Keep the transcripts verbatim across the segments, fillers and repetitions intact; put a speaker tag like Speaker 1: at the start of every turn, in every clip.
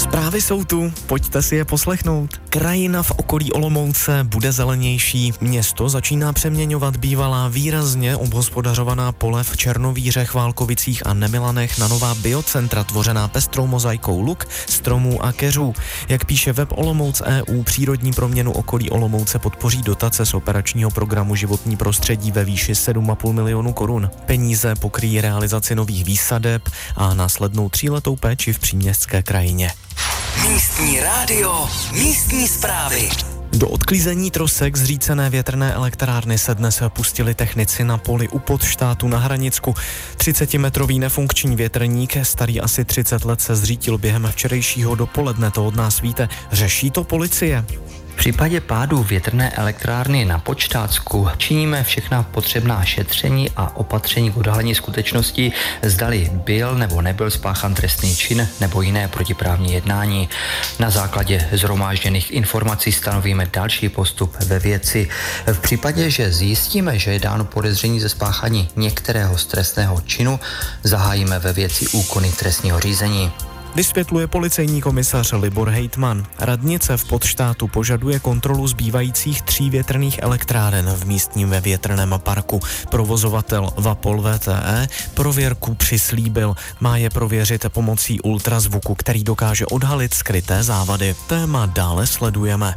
Speaker 1: Zprávy jsou tu, pojďte si je poslechnout. Krajina v okolí Olomouce bude zelenější. Město začíná přeměňovat bývalá výrazně obhospodařovaná pole v Černovíře, Chválkovicích a Nemilanech na nová biocentra tvořená pestrou mozaikou luk, stromů a keřů. Jak píše web Olomouc E U, přírodní proměnu okolí Olomouce podpoří dotace z operačního programu Životní prostředí ve výši sedm a půl milionu korun. Peníze pokryjí realizaci nových výsadeb a následnou tříletou péči v příměstské krajině.
Speaker 2: Místní rádio, místní zprávy.
Speaker 1: Do odklízení trosek zřícené větrné elektrárny se dnes pustili technici na poli u Podštátu na Hranicku. třicetimetrový nefunkční větrník, starý asi třicet let, se zřítil během včerejšího dopoledne, to od nás víte. Řeší to policie.
Speaker 3: V případě pádu větrné elektrárny na Podštátsku činíme všechna potřebná šetření a opatření k odhalení skutečnosti, zdali byl nebo nebyl spáchán trestný čin nebo jiné protiprávní jednání. Na základě shromážděných informací stanovíme další postup ve věci. V případě, že zjistíme, že je dáno podezření ze spáchání některého z trestného činu, zahájíme ve věci úkony trestního řízení.
Speaker 1: Vysvětluje policejní komisař Libor Hejtman. Radnice v Podštátu požaduje kontrolu zbývajících tří větrných elektráren v místním větrném parku. Provozovatel Vapol V T E prověrku přislíbil. Má je prověřit pomocí ultrazvuku, který dokáže odhalit skryté závady. Téma dále sledujeme.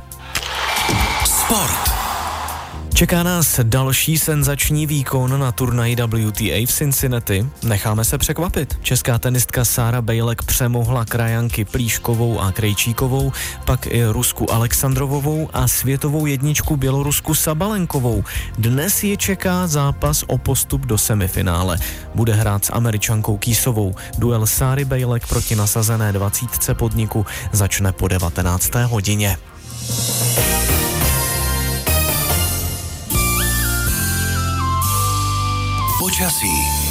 Speaker 2: Sport.
Speaker 1: Čeká nás další senzační výkon na turnaji W T A v Cincinnati. Necháme se překvapit. Česká tenistka Sára Bejlek přemohla krajanky Plíškovou a Krejčíkovou, pak i Rusku Alexandrovovou a světovou jedničku Bělorusku Sabalenkovou. Dnes je čeká zápas o postup do semifinále. Bude hrát s Američankou Kýsovou. Duel Sáry Bejlek proti nasazené dvacítce podniku začne po devatenácté hodině.
Speaker 2: Počasí.